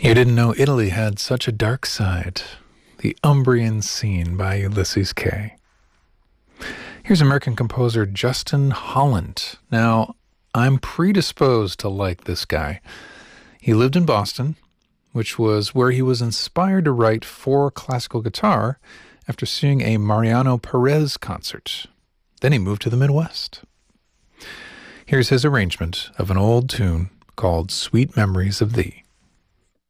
You didn't know Italy had such a dark side. The Umbrian Scene by Ulysses Kay. Here's American composer Justin Holland. Now, I'm predisposed to like this guy. He lived in Boston, which was where he was inspired to write for classical guitar after seeing a Mariano Perez concert. Then he moved to the Midwest. Here's his arrangement of an old tune called Sweet Memories of Thee.